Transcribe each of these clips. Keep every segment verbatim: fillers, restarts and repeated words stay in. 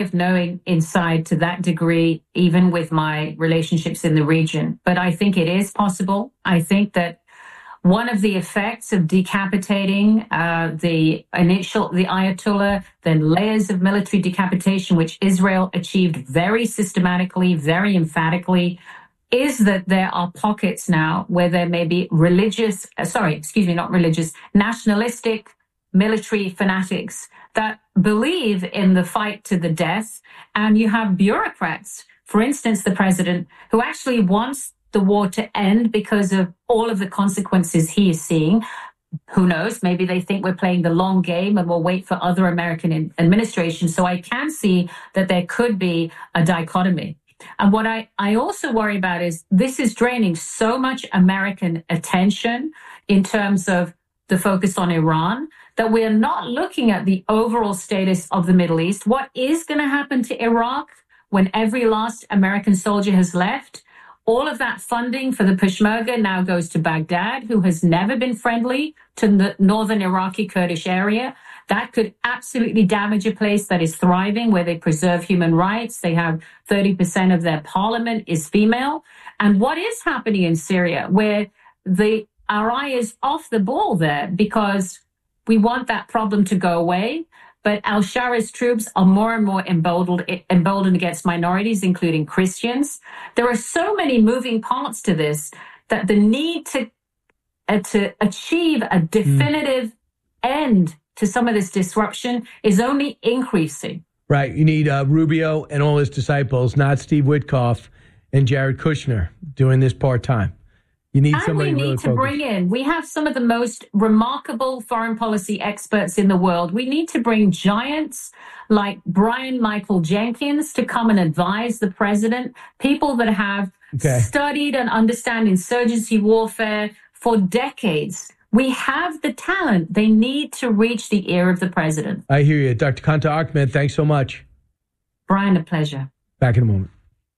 of knowing inside to that degree, even with my relationships in the region, but I think it is possible. I think that one of the effects of decapitating uh, the initial, the Ayatollah, then layers of military decapitation, which Israel achieved very systematically, very emphatically, is that there are pockets now where there may be religious, uh, sorry, excuse me, not religious, nationalistic military fanatics that believe in the fight to the death. And you have bureaucrats, for instance, the president, who actually wants the war to end because of all of the consequences he is seeing. Who knows? Maybe they think we're playing the long game and we'll wait for other American administrations. So I can see that there could be a dichotomy. And what I, I also worry about is this is draining so much American attention in terms of the focus on Iran that we're not looking at the overall status of the Middle East. What is going to happen to Iraq when every last American soldier has left? All of that funding for the Peshmerga now goes to Baghdad, who has never been friendly to the northern Iraqi Kurdish area. That could absolutely damage a place that is thriving, where they preserve human rights. They have thirty percent of their parliament is female. And what is happening in Syria, where the our eye is off the ball there because we want that problem to go away. But al-Shara's troops are more and more emboldened, emboldened against minorities, including Christians. There are so many moving parts to this that the need to, uh, to achieve a definitive mm. end to some of this disruption is only increasing. Right. You need uh, Rubio and all his disciples, not Steve Witkoff and Jared Kushner doing this part-time. You need and somebody we need really to focused. bring in, we have some of the most remarkable foreign policy experts in the world. We need to bring giants like Brian Michael Jenkins to come and advise the president, people that have okay. studied and understand insurgency warfare for decades. We have the talent. They need to reach the ear of the president. I hear you. Doctor Kanta Ahmed, thanks so much. Brian, a pleasure. Back in a moment.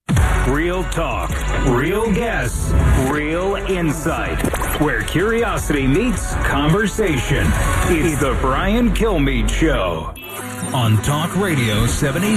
Real talk, real guests, real insight. Where curiosity meets conversation. It's the Brian Kilmeade Show on Talk Radio seventy.